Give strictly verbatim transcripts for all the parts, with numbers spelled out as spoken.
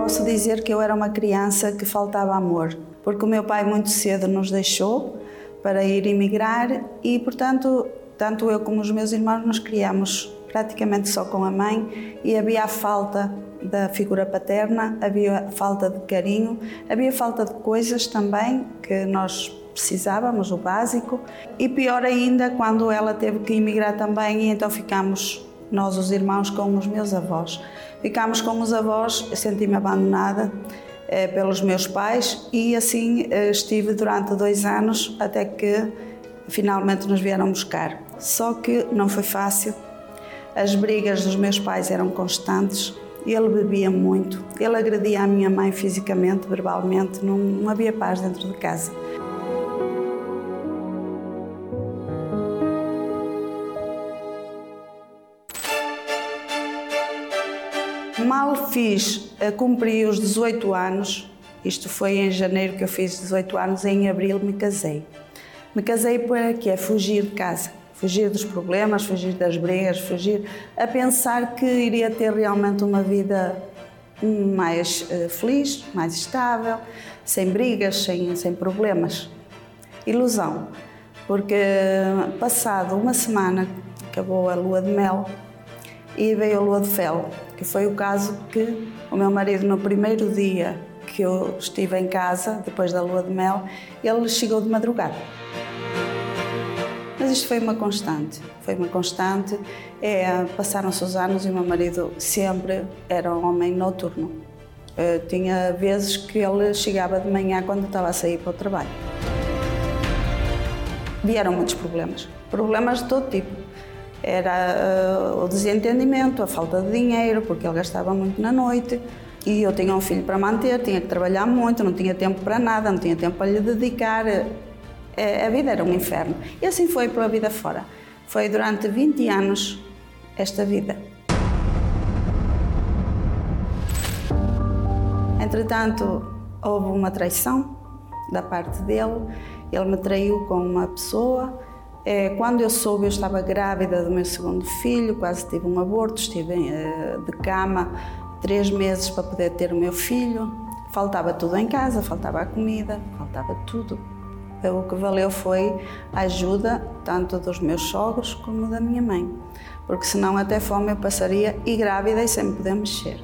posso dizer que eu era uma criança que faltava amor, porque o meu pai muito cedo nos deixou para ir emigrar e, portanto, tanto eu como os meus irmãos nos criamos praticamente só com a mãe e havia a falta da figura paterna, havia falta de carinho, havia falta de coisas também que nós precisávamos, o básico, e pior ainda quando ela teve que emigrar também e então ficámos nós, os irmãos, com os meus avós. Ficámos com os avós, senti-me abandonada eh, pelos meus pais e assim eh, estive durante dois anos até que finalmente nos vieram buscar. Só que não foi fácil, as brigas dos meus pais eram constantes, ele bebia muito, ele agredia a minha mãe fisicamente, verbalmente, não, não havia paz dentro de casa. Mal fiz, cumpri os dezoito anos, isto foi em janeiro que eu fiz dezoito anos, em abril me casei. Me casei para quê? Fugir de casa, fugir dos problemas, fugir das brigas, fugir a pensar que iria ter realmente uma vida mais uh, feliz, mais estável, sem brigas, sem, sem problemas. Ilusão, porque passado uma semana acabou a lua de mel e veio a lua de fel, que foi o caso que o meu marido, no primeiro dia que eu estive em casa, depois da lua de mel, ele chegou de madrugada. Mas isto foi uma constante, foi uma constante. É, passaram-se os anos e o meu marido sempre era um homem noturno. Eu tinha vezes que ele chegava de manhã quando estava a sair para o trabalho. Vieram muitos problemas, problemas de todo tipo. Era uh, o desentendimento, a falta de dinheiro, porque ele gastava muito na noite e eu tinha um filho para manter, tinha que trabalhar muito, não tinha tempo para nada, não tinha tempo para lhe dedicar. A vida era um inferno. E assim foi pela vida fora. Foi durante vinte anos esta vida. Entretanto, houve uma traição da parte dele. Ele me traiu com uma pessoa. Quando eu soube, eu estava grávida do meu segundo filho, quase tive um aborto, estive de cama três meses para poder ter o meu filho. Faltava tudo em casa, faltava a comida, faltava tudo. O que valeu foi a ajuda tanto dos meus sogros como da minha mãe, porque senão até fome eu passaria e grávida e sem me poder mexer.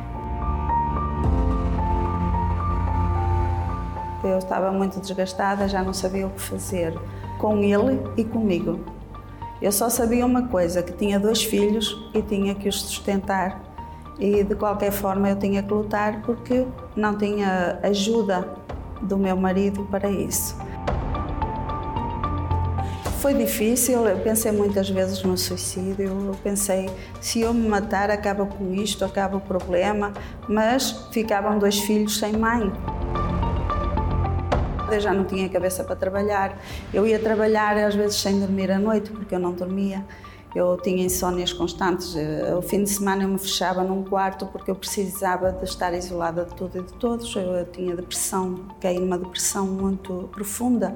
Eu estava muito desgastada, já não sabia o que fazer com ele e comigo. Eu só sabia uma coisa, que tinha dois filhos e tinha que os sustentar e de qualquer forma eu tinha que lutar porque não tinha ajuda do meu marido para isso. Foi difícil, eu pensei muitas vezes no suicídio, eu pensei, se eu me matar acaba com isto, acaba o problema, mas ficavam dois filhos sem mãe. Eu já não tinha cabeça para trabalhar, eu ia trabalhar às vezes sem dormir à noite, porque eu não dormia, eu tinha insónias constantes, o fim de semana eu me fechava num quarto porque eu precisava de estar isolada de tudo e de todos, eu tinha depressão, caí numa depressão muito profunda.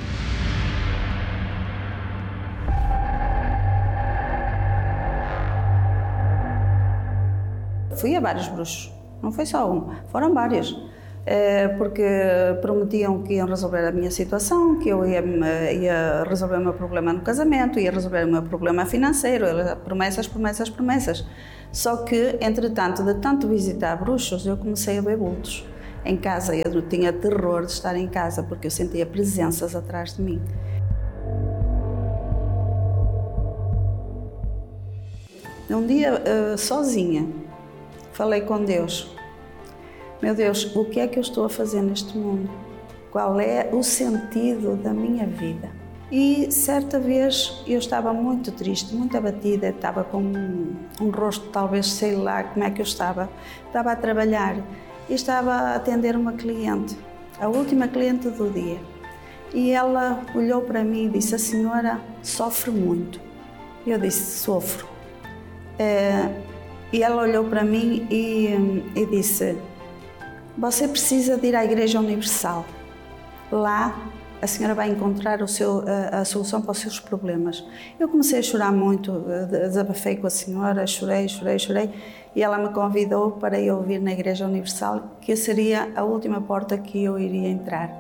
Fui a vários bruxos, não foi só um, foram vários, porque prometiam que iam resolver a minha situação, que eu ia, ia resolver o meu problema no casamento, ia resolver o meu problema financeiro, promessas, promessas, promessas. Só que, entretanto, de tanto visitar bruxos, eu comecei a ver vultos em casa. Eu tinha terror de estar em casa, porque eu sentia presenças atrás de mim. Um dia, sozinha, falei com Deus. Meu Deus, o que é que eu estou a fazer neste mundo? Qual é o sentido da minha vida? E certa vez eu estava muito triste, muito abatida, estava com um, um rosto, talvez, sei lá como é que eu estava. Estava a trabalhar e estava a atender uma cliente, a última cliente do dia. E ela olhou para mim e disse, a senhora sofre muito. Eu disse, sofro. É, E ela olhou para mim e, e disse, você precisa de ir à Igreja Universal. Lá a senhora vai encontrar o seu, a, a solução para os seus problemas. Eu comecei a chorar muito, desabafei com a senhora, chorei, chorei, chorei, e ela me convidou para eu vir na Igreja Universal, que seria a última porta que eu iria entrar.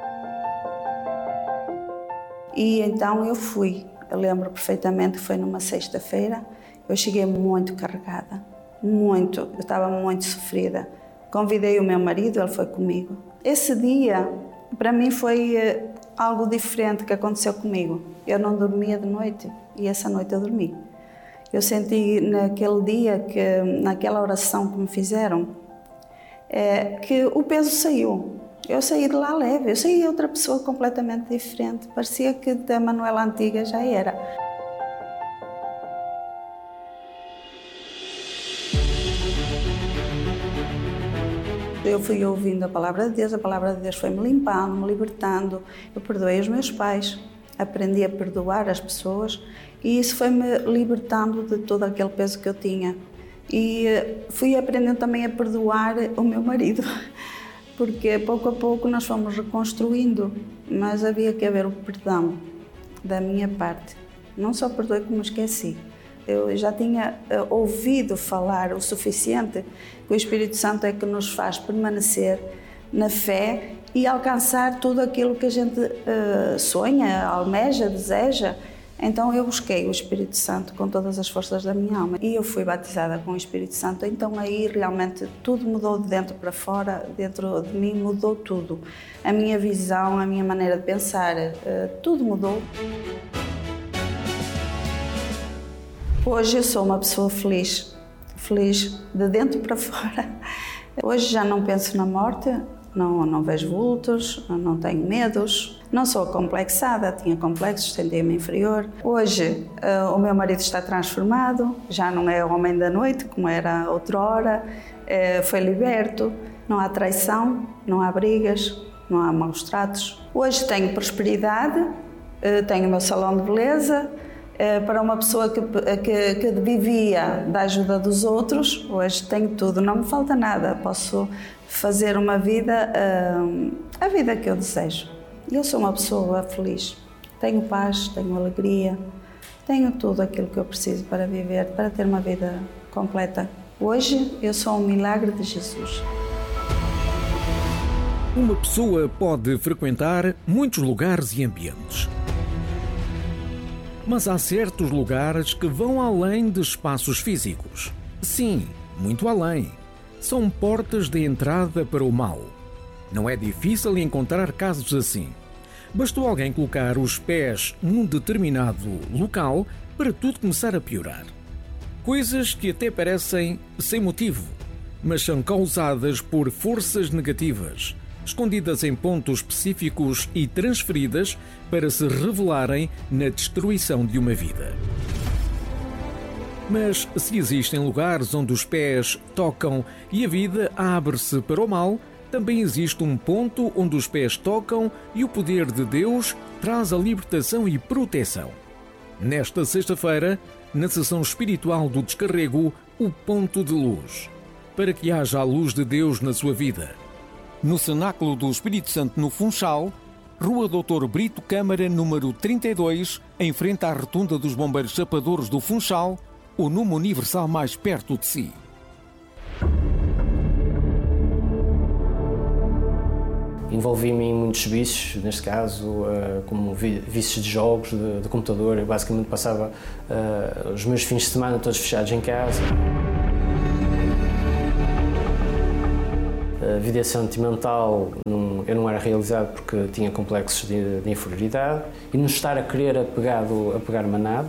E então eu fui, eu lembro perfeitamente que foi numa sexta-feira, eu cheguei muito carregada, muito, eu estava muito sofrida. Convidei o meu marido, ele foi comigo. Esse dia, para mim, foi uh, algo diferente que aconteceu comigo. Eu não dormia de noite e essa noite eu dormi. Eu senti naquele dia, que, naquela oração que me fizeram, é, que o peso saiu. Eu saí de lá leve, eu saí outra pessoa completamente diferente. Parecia que da Manuela antiga já era. Eu fui ouvindo a palavra de Deus, a palavra de Deus foi-me limpando, me libertando. Eu perdoei os meus pais, aprendi a perdoar as pessoas e isso foi-me libertando de todo aquele peso que eu tinha. E fui aprendendo também a perdoar o meu marido, porque pouco a pouco nós fomos reconstruindo, mas havia que haver o perdão da minha parte. Não só perdoei, como esqueci. Eu já tinha uh, ouvido falar o suficiente que o Espírito Santo é que nos faz permanecer na fé e alcançar tudo aquilo que a gente uh, sonha, almeja, deseja. Então eu busquei o Espírito Santo com todas as forças da minha alma e eu fui batizada com o Espírito Santo. Então aí realmente tudo mudou de dentro para fora, dentro de mim mudou tudo. A minha visão, a minha maneira de pensar, uh, tudo mudou. Hoje eu sou uma pessoa feliz, feliz de dentro para fora. Hoje já não penso na morte, não, não vejo vultos, não tenho medos, não sou complexada, tinha complexos, sentia-me inferior. Hoje uh, o meu marido está transformado, já não é o homem da noite como era outrora, uh, foi liberto, não há traição, não há brigas, não há maus tratos. Hoje tenho prosperidade, uh, tenho o meu salão de beleza. Para uma pessoa que, que, que vivia da ajuda dos outros, hoje tenho tudo, não me falta nada, posso fazer uma vida, a vida que eu desejo. Eu sou uma pessoa feliz, tenho paz, tenho alegria, tenho tudo aquilo que eu preciso para viver, para ter uma vida completa. Hoje eu sou um milagre de Jesus. Uma pessoa pode frequentar muitos lugares e ambientes. Mas há certos lugares que vão além de espaços físicos. Sim, muito além. São portas de entrada para o mal. Não é difícil encontrar casos assim. Bastou alguém colocar os pés num determinado local para tudo começar a piorar. Coisas que até parecem sem motivo, mas são causadas por forças negativas, escondidas em pontos específicos e transferidas para se revelarem na destruição de uma vida. Mas se existem lugares onde os pés tocam e a vida abre-se para o mal, também existe um ponto onde os pés tocam e o poder de Deus traz a libertação e proteção. Nesta sexta-feira, na sessão espiritual do Descarrego, o Ponto de Luz, para que haja a luz de Deus na sua vida. No Cenáculo do Espírito Santo, no Funchal, Rua doutor Brito Câmara, número trinta e dois, em frente à Rotunda dos Bombeiros Chapadores do Funchal, o número universal mais perto de si. Envolvi-me em muitos vícios, neste caso, como vícios de jogos, de, de computador. Eu basicamente passava uh, os meus fins de semana todos fechados em casa. A vida sentimental não, eu não era realizado porque tinha complexos de, de inferioridade e não estar a querer apegado, apegar-me a nada.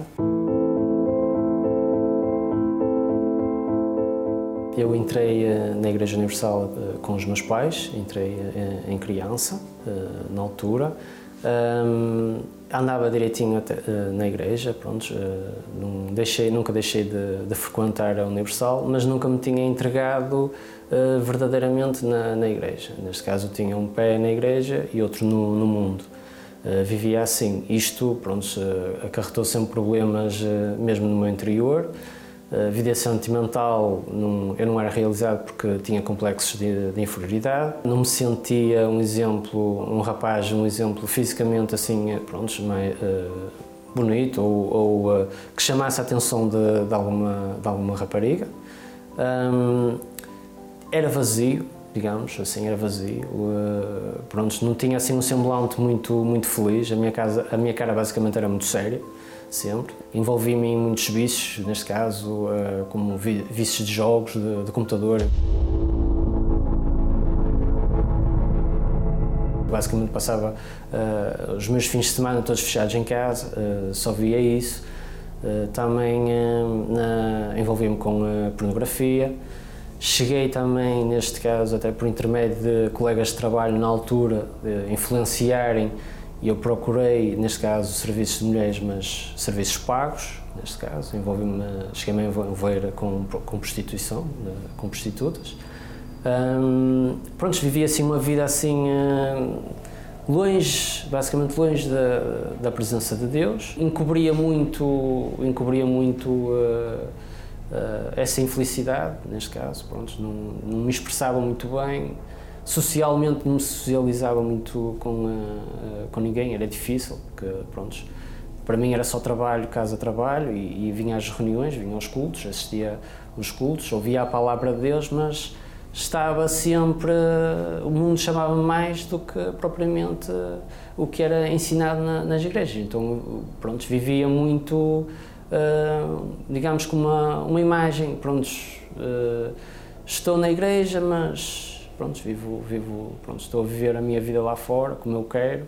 Eu entrei na Igreja Universal com os meus pais, entrei em criança, na altura. Andava direitinho até, na igreja, pronto, não deixei, nunca deixei de, de frequentar a Universal, mas nunca me tinha entregado uh, verdadeiramente na, na igreja. Neste caso, tinha um pé na igreja e outro no, no mundo. Uh, vivia assim. Isto, pronto, uh, acarretou sempre problemas uh, mesmo no meu interior. A vida sentimental, não, eu não era realizado porque tinha complexos de, de inferioridade. Não me sentia um exemplo, um rapaz, um exemplo fisicamente assim, pronto, mais, uh, bonito ou, ou uh, que chamasse a atenção de, de, alguma, de alguma rapariga. Um, era vazio, digamos, assim, era vazio. Uh, pronto, não tinha assim um semblante muito, muito feliz. A minha, casa, a minha cara basicamente era muito séria. Sempre. Envolvi-me em muitos vícios, neste caso, como vícios de jogos, de, de computador. Basicamente passava uh, os meus fins de semana todos fechados em casa, uh, só via isso. Uh, também uh, envolvi-me com a pornografia. Cheguei também, neste caso, até por intermédio de colegas de trabalho na altura, de influenciarem. E eu procurei, neste caso, serviços de mulheres, mas serviços pagos, neste caso, envolvi-me, cheguei-me a envolver com, com prostituição, com prostitutas. Um, pronto, vivi assim uma vida assim, uh, longe, basicamente longe da, da presença de Deus. Encobria muito, encobria muito uh, uh, essa infelicidade, neste caso, pronto, não, não me expressava muito bem. Socialmente não me socializava muito com, uh, com ninguém, era difícil, porque pronto, para mim era só trabalho, casa, trabalho, e, e vinha às reuniões, vinha aos cultos, assistia aos cultos, ouvia a palavra de Deus, mas estava sempre, uh, o mundo chamava-me mais do que propriamente uh, o que era ensinado na, nas igrejas, então pronto, vivia muito, uh, digamos, com uma, uma imagem, pronto, uh, estou na igreja, mas pronto, vivo, vivo, pronto, estou a viver a minha vida lá fora, como eu quero.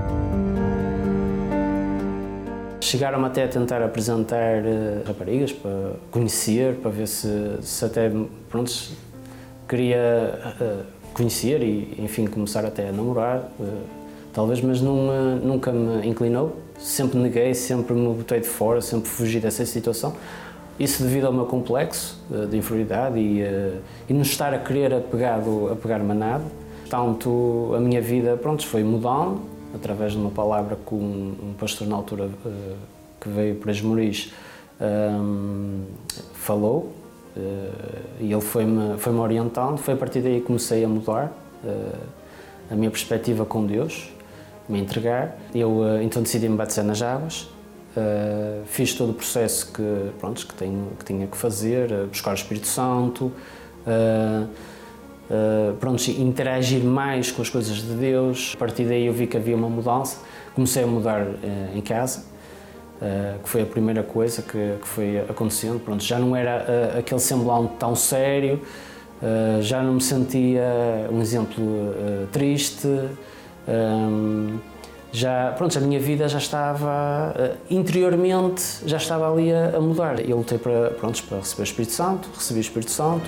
Chegaram-me até a tentar apresentar uh, raparigas para conhecer, para ver se, se até, pronto, queria uh, conhecer e, enfim, começar até a namorar, uh, talvez, mas não me, nunca me inclinou. Sempre neguei, sempre me botei de fora, sempre fugi dessa situação. Isso devido ao meu complexo de inferioridade e, uh, e não estar a querer apegado, apegar-me a nada. Tanto a minha vida, pronto, foi mudando, através de uma palavra que um, um pastor na altura uh, que veio para Esmoriz um, falou, uh, e ele foi-me foi-me orientando. Foi a partir daí que comecei a mudar uh, a minha perspectiva com Deus, me entregar. Eu uh, então decidi-me batizar nas águas. Uh, fiz todo o processo que, pronto, que, tenho, que tinha que fazer, uh, buscar o Espírito Santo, uh, uh, pronto, interagir mais com as coisas de Deus. A partir daí eu vi que havia uma mudança, comecei a mudar uh, em casa, uh, que foi a primeira coisa que, que foi acontecendo. Pronto, já não era uh, aquele semblante tão sério, uh, já não me sentia um exemplo uh, triste. Um, Já, pronto, a minha vida já estava, uh, interiormente, já estava ali a, a mudar. Eu lutei para, pronto, para receber o Espírito Santo, recebi o Espírito Santo.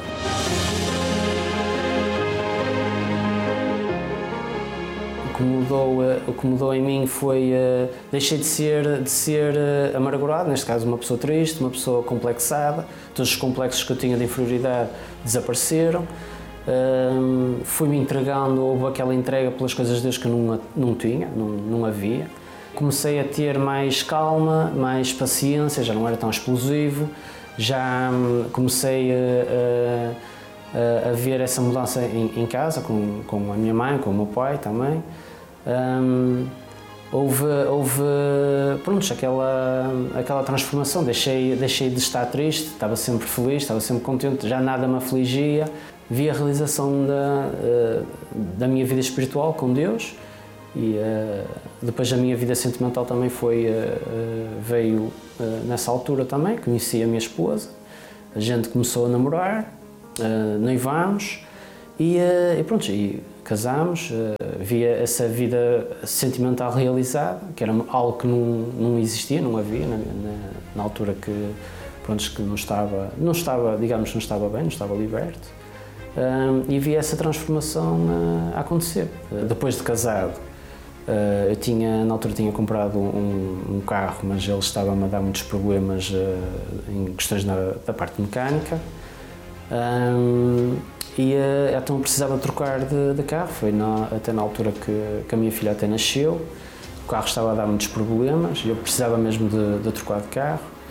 O que mudou, uh, o que mudou em mim foi, uh, deixei de ser, de ser uh, amargurado, neste caso uma pessoa triste, uma pessoa complexada. Todos os complexos que eu tinha de inferioridade desapareceram. Um, fui-me entregando, houve aquela entrega pelas coisas de Deus que eu não, não tinha, não, não havia. Comecei a ter mais calma, mais paciência, já não era tão explosivo, já um, comecei a, a, a ver essa mudança em, em casa, com, com a minha mãe, com o meu pai também. Um, houve, houve pronto, aquela, aquela transformação, deixei, deixei de estar triste, estava sempre feliz, estava sempre contente, já nada me afligia. Vi a realização da, uh, da minha vida espiritual com Deus e uh, depois a minha vida sentimental também foi, uh, uh, veio uh, nessa altura também. Conheci a minha esposa, a gente começou a namorar, uh, noivámos e, uh, e pronto, e casámos. Uh, via essa vida sentimental realizada, que era algo que não, não existia, não havia na, na, na altura que, pronto, que não estava, não estava, digamos, não estava bem, não estava liberto. Um, e vi essa transformação uh, a acontecer. Uh, depois de casado, uh, eu tinha, na altura tinha comprado um, um carro, mas ele estava-me a dar muitos problemas uh, em questões na, da parte mecânica. Um, e uh, então precisava trocar de, de carro, foi na, até na altura que, que a minha filha até nasceu. O carro estava a dar muitos problemas e eu precisava mesmo de, de trocar de carro.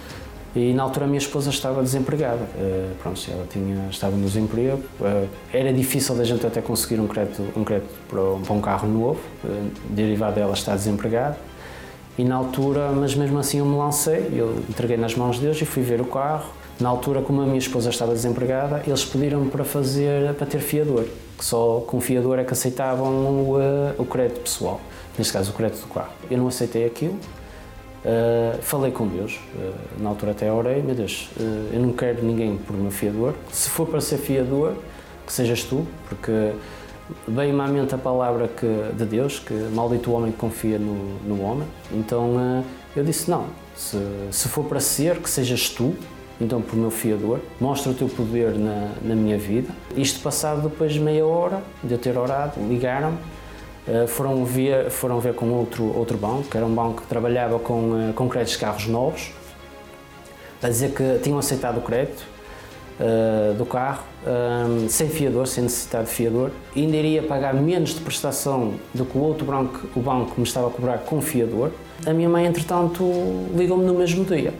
E na altura a minha esposa estava desempregada, uh, pronto, ela tinha, estava no desemprego, uh, era difícil da gente até conseguir um crédito, um crédito para, um, para um carro novo, uh, derivado dela estar desempregada, e na altura, mas mesmo assim eu me lancei, eu entreguei nas mãos de Deus e fui ver o carro. Na altura, como a minha esposa estava desempregada, eles pediram-me para fazer, para ter fiador, que só com fiador é que aceitavam o, uh, o crédito pessoal, neste caso o crédito do carro. Eu não aceitei aquilo. Uh, falei com Deus, uh, na altura até orei, meu Deus, uh, eu não quero ninguém por meu fiador, se for para ser fiador, que sejas tu, porque veio-me à mente a palavra que, de Deus, que maldito o homem que confia no, no homem, então uh, eu disse não, se, se for para ser, que sejas tu, então por meu fiador, mostra o teu poder na, na minha vida. Isto passado depois de meia hora de eu ter orado, ligaram-me. Uh, foram, ver, foram ver com outro, outro banco, que era um banco que trabalhava com, uh, com créditos de carros novos, a dizer que tinham aceitado o crédito uh, do carro, um, sem fiador, sem necessidade de fiador, e ainda iria pagar menos de prestação do que o outro banco, o banco me estava a cobrar com fiador. A minha mãe, entretanto, ligou-me no mesmo dia,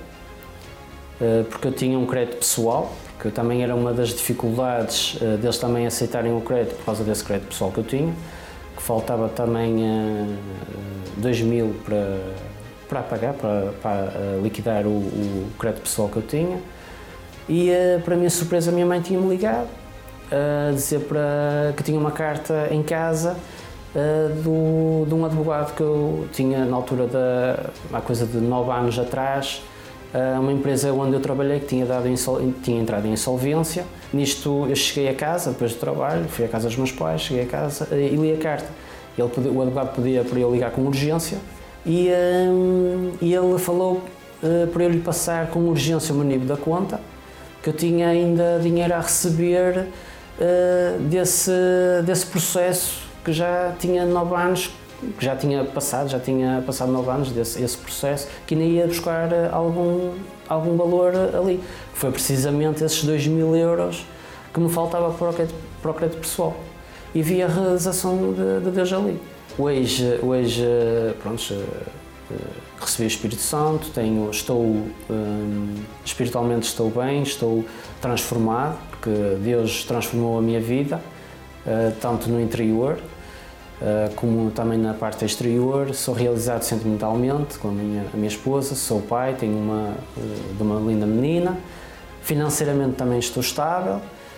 uh, porque eu tinha um crédito pessoal, porque também era uma das dificuldades uh, deles também aceitarem o crédito por causa desse crédito pessoal que eu tinha. Faltava também uh, dois mil para, para pagar, para, para uh, liquidar o, o crédito pessoal que eu tinha. E, uh, para minha surpresa, a minha mãe tinha-me ligado a uh, dizer para, que tinha uma carta em casa uh, do, de um advogado que eu tinha na altura, da, há coisa de nove anos atrás, uh, uma empresa onde eu trabalhei que tinha, dado insol, tinha entrado em insolvência. Nisto eu cheguei a casa, depois do trabalho, fui à casa dos meus pais, cheguei a casa e li a carta. Ele, o advogado pedia para eu ligar com urgência e, um, e ele falou uh, para eu lhe passar com urgência o meu nível da conta, que eu tinha ainda dinheiro a receber uh, desse, desse processo que já tinha nove anos, que já tinha passado, já tinha passado nove anos desse esse processo, que ainda ia buscar algum, algum valor ali. Foi precisamente esses dois mil euros que me faltava para o crédito, para o crédito pessoal. E vi a realização de, de Deus ali. Hoje, hoje pronto, recebi o Espírito Santo, tenho, estou, hum, espiritualmente estou bem, estou transformado, porque Deus transformou a minha vida, uh, tanto no interior, Uh, como também na parte exterior. Sou realizado sentimentalmente com a minha, a minha esposa, sou pai, tenho uma, uh, de uma linda menina, financeiramente também estou estável,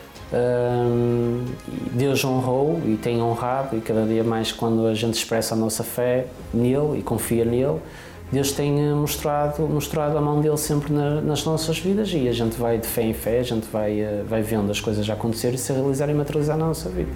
uh, Deus honrou e tem honrado, e cada dia mais quando a gente expressa a nossa fé nele e confia nele, Deus tem mostrado, mostrado a mão dele sempre na, nas nossas vidas, e a gente vai de fé em fé, a gente vai, uh, vai vendo as coisas a acontecer e se realizar e materializar na nossa vida.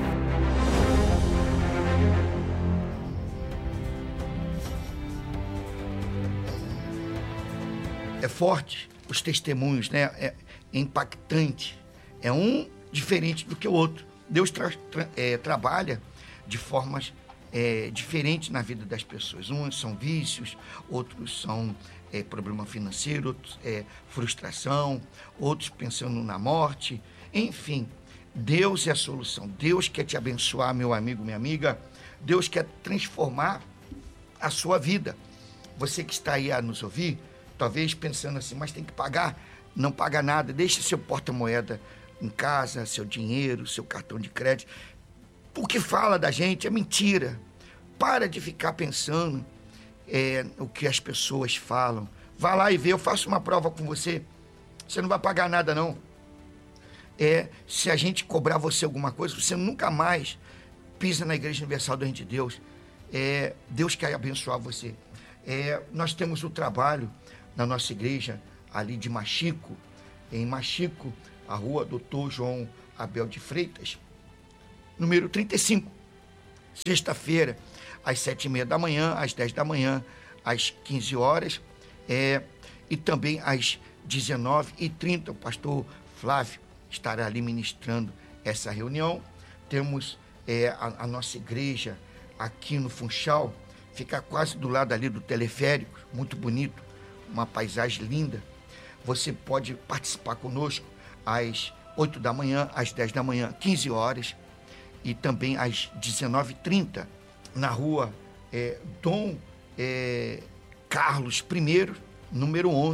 É forte os testemunhos, né? É impactante. É um diferente do que o outro. Deus tra tra é, trabalha de formas é, diferentes na vida das pessoas. Uns são vícios, outros são é, problema financeiro, outros é frustração, outros pensando na morte. Enfim, Deus é a solução. Deus quer te abençoar, meu amigo, minha amiga. Deus quer transformar a sua vida. Você que está aí a nos ouvir, talvez pensando assim, mas tem que pagar, não paga nada, deixa seu porta-moeda em casa, seu dinheiro, seu cartão de crédito. O que fala da gente é mentira. Para de ficar pensando é, o que as pessoas falam. Vá lá e vê, eu faço uma prova com você, você não vai pagar nada não. É, se a gente cobrar você alguma coisa, você nunca mais pisa na Igreja Universal do Reino de Deus. É, Deus quer abençoar você. É, nós temos o trabalho na nossa igreja, ali de Machico, em Machico, a rua doutor João Abel de Freitas, número trinta e cinco. Sexta-feira, às sete e meia da manhã, às dez da manhã, às quinze horas, é, e também às dezenove e trinta, o pastor Flávio estará ali ministrando essa reunião. Temos é, a, a nossa igreja aqui no Funchal, fica quase do lado ali do teleférico, muito bonito, uma paisagem linda. Você pode participar conosco às oito da manhã, às dez da manhã, quinze horas, e também às dezenove e trinta, na rua é, Dom é, Carlos I, número onze,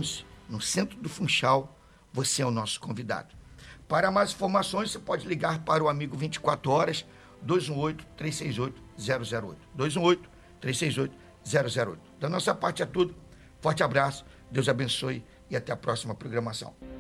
no centro do Funchal, você é o nosso convidado. Para mais informações, você pode ligar para o Amigo vinte e quatro horas, dois um oito, três seis oito, zero zero oito. dois um oito, três seis oito, zero zero oito. Da nossa parte é tudo. Forte abraço, Deus abençoe e até a próxima programação.